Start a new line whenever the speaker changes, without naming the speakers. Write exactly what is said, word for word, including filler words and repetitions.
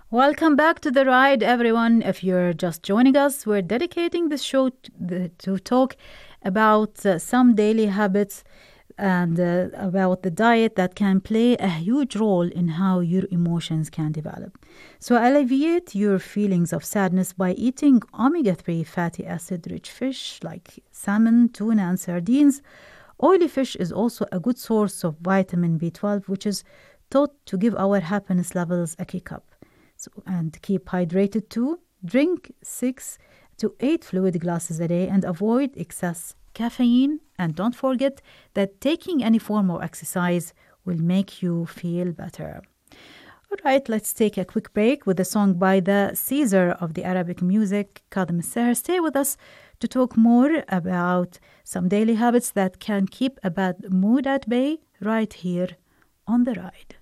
Welcome back to The Ride, everyone. If you're just joining us, we're dedicating this show to, the, to talk about uh, some daily habits and uh, about the diet that can play a huge role in how your emotions can develop. So, alleviate your feelings of sadness by eating omega three fatty acid rich fish like salmon, tuna, and sardines. Oily fish is also a good source of vitamin B twelve, which is thought to give our happiness levels a kick up. So, and keep hydrated too. Drink six to eight fluid glasses a day and avoid excess caffeine. And don't forget that taking any form of exercise will make you feel better. All right, let's take a quick break with a song by the Caesar of the Arabic music, Kadhim Seher. Stay with us to talk more about some daily habits that can keep a bad mood at bay right here on The Ride.